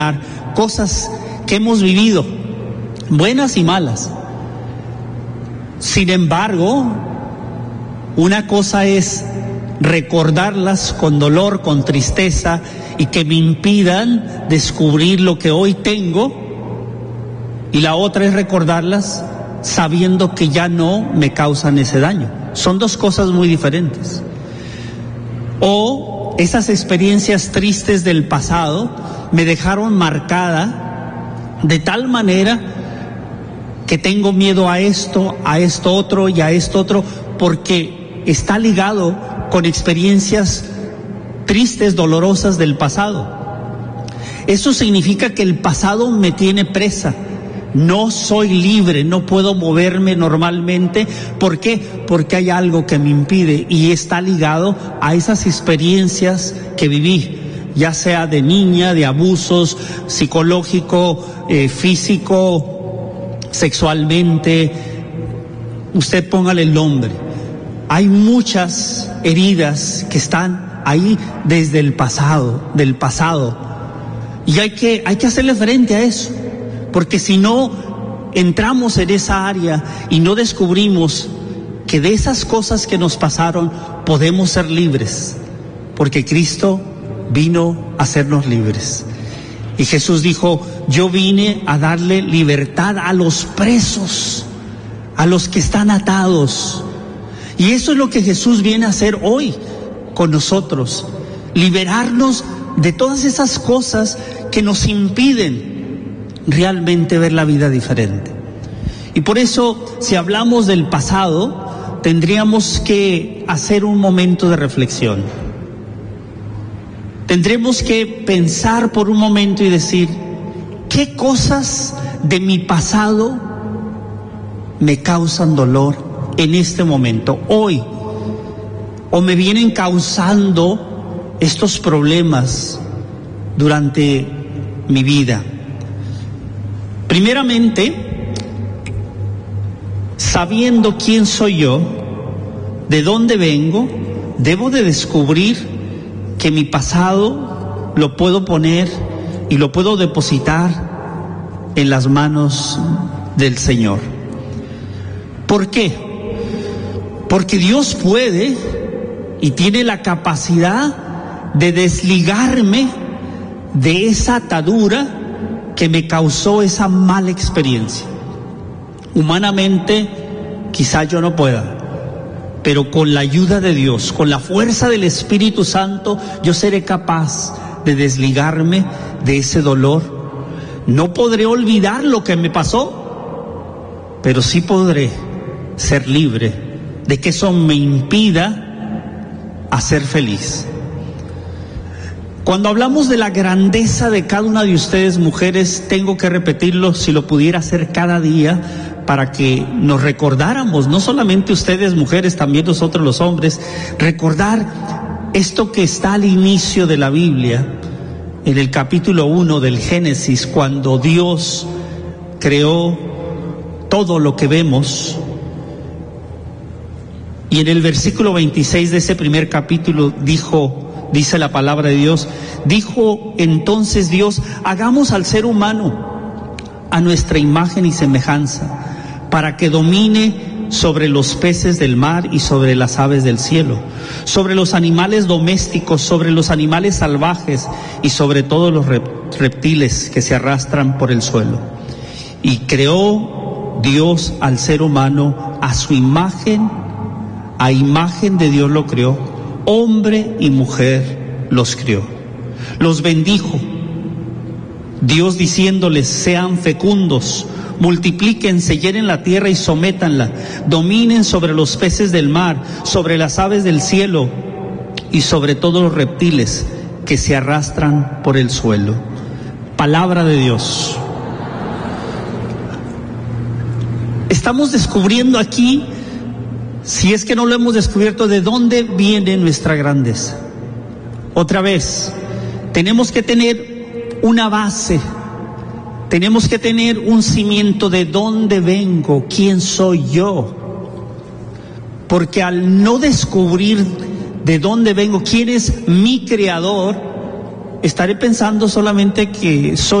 cosas que hemos vivido, buenas y malas. Sin embargo, una cosa es recordarlas con dolor, con tristeza, y que me impidan descubrir lo que hoy tengo, y la otra es recordarlas sabiendo que ya no me causan ese daño. Son dos cosas muy diferentes. O esas experiencias tristes del pasado me dejaron marcada de tal manera que tengo miedo a esto otro y a esto otro, porque está ligado con experiencias tristes, dolorosas del pasado. Eso significa que el pasado me tiene presa. No soy libre, no puedo moverme normalmente. ¿Por qué? Porque hay algo que me impide, y está ligado a esas experiencias que viví, ya sea de niña, de abusos psicológico, físico, sexualmente. Usted póngale el nombre. Hay muchas heridas que están ahí desde el pasado, del pasado. Y hay que hacerle frente a eso. Porque si no entramos en esa área y no descubrimos que de esas cosas que nos pasaron podemos ser libres, porque Cristo vino a hacernos libres. Y Jesús dijo: yo vine a darle libertad a los presos, a los que están atados. Y eso es lo que Jesús viene a hacer hoy con nosotros, liberarnos de todas esas cosas que nos impiden realmente ver la vida diferente. Y por eso, si hablamos del pasado, tendríamos que hacer un momento de reflexión. Tendremos que pensar por un momento y decir: ¿qué cosas de mi pasado me causan dolor en este momento, hoy? ¿O me vienen causando estos problemas durante mi vida? Primeramente, sabiendo quién soy yo, de dónde vengo, debo de descubrir que mi pasado lo puedo poner y lo puedo depositar en las manos del Señor. ¿Por qué? Porque Dios puede y tiene la capacidad de desligarme de esa atadura que me causó esa mala experiencia. Humanamente quizá yo no pueda, pero con la ayuda de Dios, con la fuerza del Espíritu Santo, yo seré capaz de desligarme de ese dolor. No podré olvidar lo que me pasó, pero sí podré ser libre de que eso me impida a ser feliz. Cuando hablamos de la grandeza de cada una de ustedes, mujeres, tengo que repetirlo, si lo pudiera hacer cada día, para que nos recordáramos, no solamente ustedes mujeres, también nosotros los hombres, recordar esto que está al inicio de la Biblia, en el capítulo 1 del Génesis, cuando Dios creó todo lo que vemos. Y en el versículo 26 de ese primer capítulo dice la palabra de Dios: dijo entonces Dios: hagamos al ser humano a nuestra imagen y semejanza, para que domine sobre los peces del mar y sobre las aves del cielo, sobre los animales domésticos, sobre los animales salvajes y sobre todos los reptiles que se arrastran por el suelo. Y creó Dios al ser humano a su imagen, a imagen de Dios lo creó, hombre y mujer los crió. Los bendijo Dios diciéndoles: sean fecundos, multiplíquense, llenen la tierra y sométanla, dominen sobre los peces del mar, sobre las aves del cielo y sobre todos los reptiles que se arrastran por el suelo. Palabra de Dios. Estamos descubriendo aquí, si es que no lo hemos descubierto, de dónde viene nuestra grandeza. Otra vez, tenemos que tener una base, tenemos que tener un cimiento de dónde vengo, quién soy yo. Porque al no descubrir de dónde vengo, quién es mi creador, estaré pensando solamente que soy